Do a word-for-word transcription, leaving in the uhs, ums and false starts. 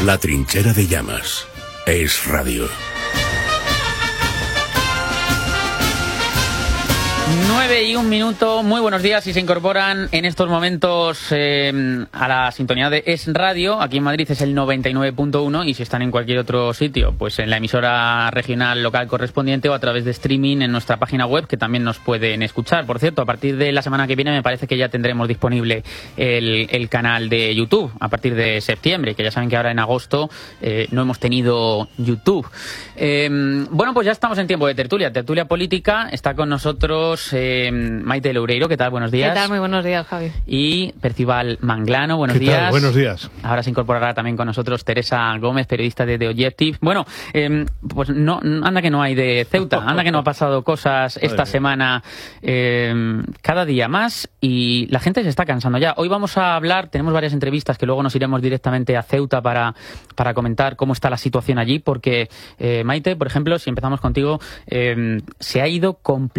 La trinchera de llamas. Es radio. nueve y un minuto, muy buenos días. Si se incorporan en estos momentos eh, a la sintonía de Es Radio, aquí en Madrid es el noventa y nueve punto uno, y si están en cualquier otro sitio, pues en la emisora regional local correspondiente o a través de streaming en nuestra página web, que también nos pueden escuchar. Por cierto, a partir de la semana que viene me parece que ya tendremos disponible el, el canal de YouTube, a partir de septiembre, que ya saben que ahora en agosto eh, no hemos tenido YouTube. Eh, bueno, pues ya estamos en tiempo de tertulia, tertulia política. Está con nosotros Eh, Maite Loureiro, ¿qué tal? Buenos días. ¿Qué tal? Muy buenos días, Javi. Y Percival Manglano, buenos ¿Qué días. tal? Buenos días. Ahora se incorporará también con nosotros Teresa Gómez, periodista de The Objective. Bueno, eh, pues no, anda que no hay de Ceuta, anda que no ha pasado cosas esta semana, eh, cada día más, y la gente se está cansando ya. Hoy vamos a hablar, tenemos varias entrevistas que luego nos iremos directamente a Ceuta para, para comentar cómo está la situación allí, porque eh, Maite, por ejemplo, si empezamos contigo, eh, se ha ido completamente